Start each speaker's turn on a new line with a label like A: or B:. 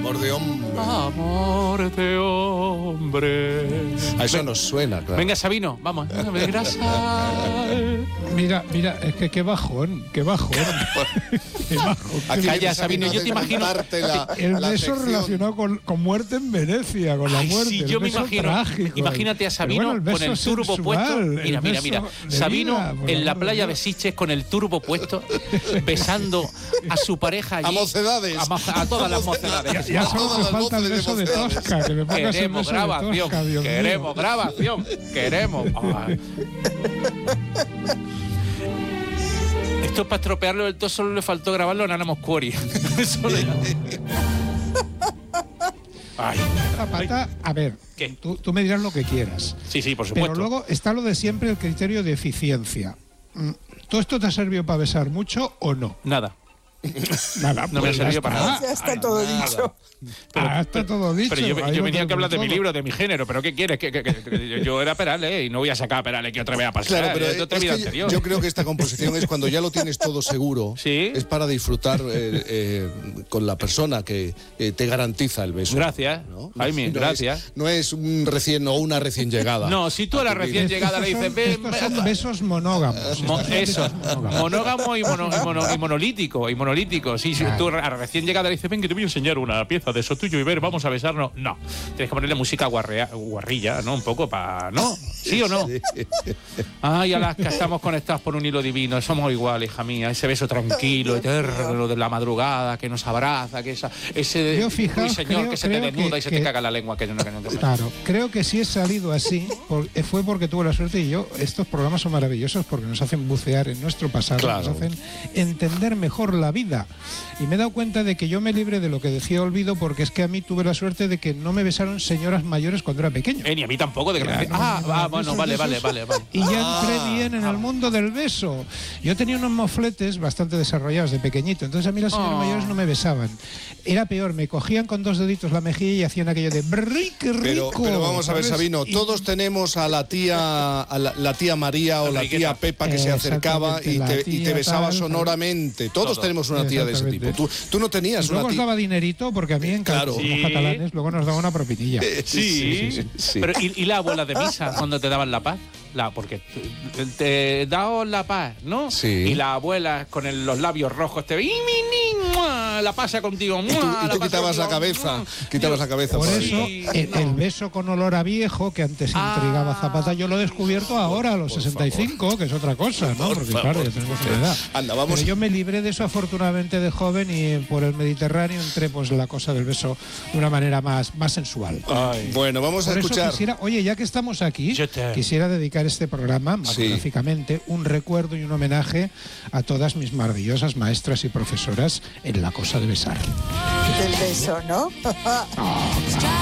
A: Amor de hombre.
B: Amor de hombre.
A: A eso nos suena, claro.
B: Venga, Sabino, vamos.
C: Mira, es que qué bajón. Qué bajón.
A: Aquí
B: Calla,
A: viene
B: Sabino, yo te imagino-
C: El beso
A: sección.
C: relacionado con muerte en Venecia, con la
B: Ay,
C: muerte.
B: sí,
C: el
B: yo me
C: beso
B: imagino.
C: trágico.
B: Imagínate a
C: Pero
B: Sabino
C: bueno, el
B: con el
C: beso
B: turbo
C: sensual,
B: puesto.
C: el
B: Mira.
C: beso de
B: Sabino
C: vida, por
B: en la
C: amor de
B: playa de
C: Dios.
B: Sitges con el turbo puesto, besando a su pareja allí.
A: A mocedades.
B: A todas las mocedades.
C: Ya solo me falta el beso de Tosca, que me pongas el
B: Queremos
C: beso de
B: grabación,
C: Tosca, Dios mío.
B: queremos grabación, queremos. Ay. Esto para estropearlo del todo solo le faltó grabarlo en Ana Moscuri. Eso le- Ay.
C: Zapata, a ver,
B: ¿Qué?
C: tú me dirás lo que quieras.
B: Sí, por supuesto.
C: Pero luego está lo de siempre, el criterio de eficiencia. ¿Todo esto te ha servido para besar mucho o no?
B: Nada.
C: Nada,
B: No me ha
C: ya
B: servido
C: está.
B: para nada.
D: Ya está todo dicho.
C: Está todo dicho.
B: Pero yo
C: ahí lo
B: venía que
C: tengo
B: hablar de mi
C: todo.
B: libro, de mi género, pero ¿qué quieres? Que yo era Perales y no voy a sacar a Perales que otra vez a pasar.
A: Claro, pero
B: es de otra vida anterior.
A: yo creo que esta composición es cuando ya lo tienes todo seguro.
B: ¿Sí?
A: Es para disfrutar con la persona que te garantiza el beso.
B: Gracias,
A: ¿no?
B: Jaime, gracias.
A: No es un recién o una recién llegada.
B: No, si tú a la recién llegada le dices, ven,
C: Estos son besos monógamos.
B: eso, monógamo y monolítico, sí, si tú a la recién llegada le dices, ven que te voy a enseñar una pieza de eso tuyo y ver, vamos a besarnos. No, tienes que ponerle música guarrilla, ¿no? Un poco para... ¿No? ¿Sí o no? Ay, Alaska, estamos conectados por un hilo divino, somos iguales, hija mía, ese beso tranquilo, eterno de la madrugada que nos abraza, que ese
C: Yo, fijaos,
B: señor que se te
C: creo
B: desnuda y se te
C: que-
B: caga la lengua. Que no.
C: Claro, creo que si he salido así fue porque tuve la suerte y yo, estos programas son maravillosos porque nos hacen bucear en nuestro pasado,
A: Claro.
C: nos hacen entender mejor la vida. Y me he dado cuenta de que yo me libré de lo que decía Olvido porque es que a mí tuve la suerte de que no me besaron señoras mayores cuando era pequeño.
B: Ni a mí tampoco. De que bueno, vale.
C: Y ya entré bien en el mundo del beso. Yo tenía unos mofletes bastante desarrollados de pequeñito, entonces a mí las señoras mayores no me besaban. Era peor, me cogían con dos deditos la mejilla y hacían aquello de ¡brrr, qué rico!
A: Pero vamos a ver,
C: ¿sabes?
A: Sabino,
C: Y-
A: todos tenemos a la tía la tía María o la tía Pepa que se acercaba y
C: Exactamente, la
A: te
C: tía
A: besaba
C: tal,
A: sonoramente. Todos tenemos una tía de ese tipo.
C: Exactamente.
A: Tú no tenías
C: Y luego
A: una
C: os
A: tía.
C: daba dinerito porque a mí en
A: Claro.
C: como
B: Sí.
C: catalanes luego nos daba una propinilla.
A: Sí.
B: Pero ¿y la abuela de misa cuando te daban la paz? Porque te daban la paz, ¿no?
A: Sí.
B: Y la abuela con los labios rojos te la pasa contigo.
A: Y tú quitabas la cabeza. Quitabas la cabeza.
C: Por
A: por
C: eso,
A: ahí.
C: el beso con olor a viejo que antes intrigaba a Zapata, yo lo he descubierto ahora a los 65, que es otra cosa, ¿no? Porque claro, ya tenemos una edad.
A: Anda, vamos.
C: Pero yo me libré de eso afortunadamente de joven y por el Mediterráneo entré pues en la cosa del beso de una manera más sensual.
A: Bueno, vamos a
C: Por eso
A: escuchar.
C: quisiera, oye, ya que estamos aquí,
B: Je t'aime.
C: quisiera dedicar este programa, magníficamente, un recuerdo y un homenaje a todas mis maravillosas maestras y profesoras en la cosa de besar.
D: Del beso, ¿no?